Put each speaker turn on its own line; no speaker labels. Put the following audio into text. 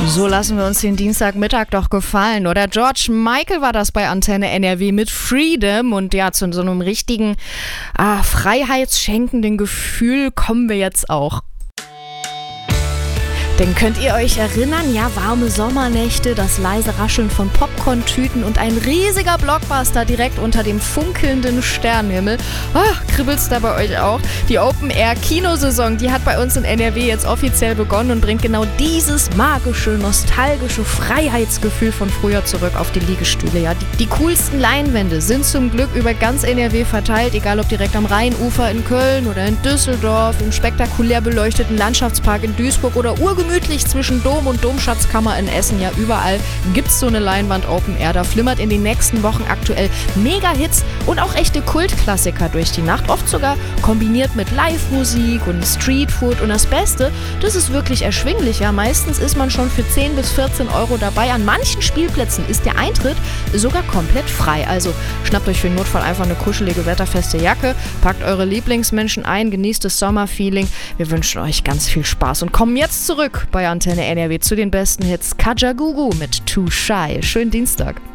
So lassen wir uns den Dienstagmittag doch gefallen, oder? George Michael war das bei Antenne NRW mit Freedom und ja, zu so einem richtigen freiheitsschenkenden Gefühl kommen wir jetzt auch. Denn könnt ihr euch erinnern, ja, warme Sommernächte, das leise Rascheln von Popcorn-Tüten und ein riesiger Blockbuster direkt unter dem funkelnden Sternenhimmel. Kribbelt's da bei euch auch? Die Open-Air-Kinosaison, die hat bei uns in NRW jetzt offiziell begonnen und bringt genau dieses magische, nostalgische Freiheitsgefühl von früher zurück auf die Liegestühle. Ja, die coolsten Leinwände sind zum Glück über ganz NRW verteilt, egal ob direkt am Rheinufer in Köln oder in Düsseldorf, im spektakulär beleuchteten Landschaftspark in Duisburg oder urgemütlich zwischen Dom und Domschatzkammer in Essen. Ja, überall gibt's so eine Leinwand Open Air. Da flimmert in den nächsten Wochen aktuell Mega-Hits und auch echte Kultklassiker durch die Nacht. Oft sogar kombiniert mit Live-Musik und Streetfood. Und das Beste, das ist wirklich erschwinglich. Ja, meistens ist man schon für 10 bis 14 Euro dabei. An manchen Spielplätzen ist der Eintritt sogar komplett frei. Also schnappt euch für den Notfall einfach eine kuschelige, wetterfeste Jacke, packt eure Lieblingsmenschen ein, genießt das Sommerfeeling. Wir wünschen euch ganz viel Spaß und kommen jetzt zurück bei Antenne NRW zu den besten Hits. Kajagoogoo mit Too Shy. Schönen Dienstag.